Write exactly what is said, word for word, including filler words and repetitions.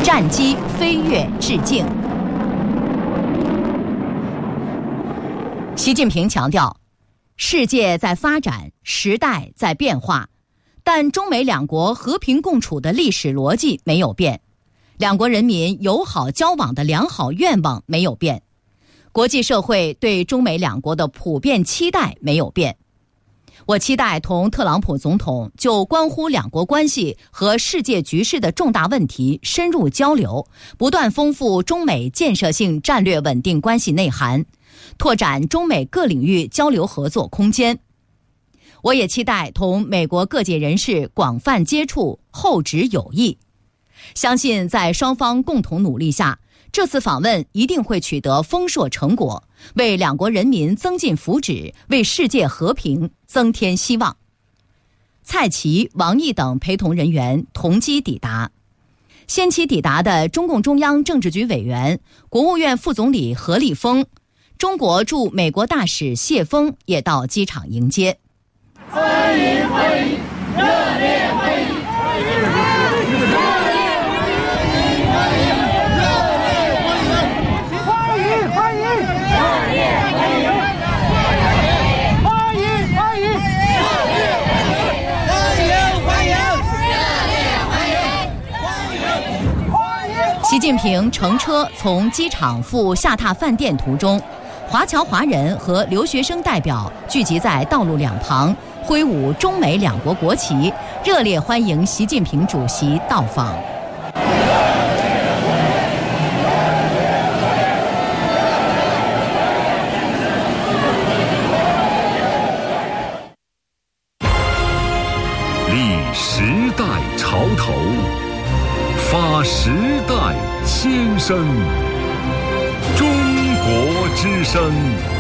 战机飞跃致敬。习近平强调，世界在发展，时代在变化，但中美两国和平共处的历史逻辑没有变，两国人民友好交往的良好愿望没有变，国际社会对中美两国的普遍期待没有变。我期待同特朗普总统就关乎两国关系和世界局势的重大问题深入交流，不断丰富中美建设性战略稳定关系内涵，拓展中美各领域交流合作空间。我也期待同美国各界人士广泛接触，厚植友谊。相信在双方共同努力下，这次访问一定会取得丰硕成果，为两国人民增进福祉，为世界和平增添希望。蔡奇、王毅等陪同人员同机抵达。先期抵达的中共中央政治局委员、国务院副总理何立峰、中国驻美国大使谢锋也到机场迎接。 欢迎欢迎，热烈欢迎！ 习近平乘车从机场赴下榻饭店途中，华侨华人和留学生代表聚集在道路两旁，挥舞中美两国国旗，热烈欢迎习近平主席到访。 立时代潮头，发时代先声，中国之声。